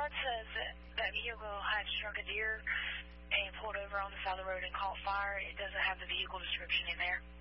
card says that vehicle had struck a deer and pulled over on the side of the road and caught fire. It doesn't have the vehicle description in there.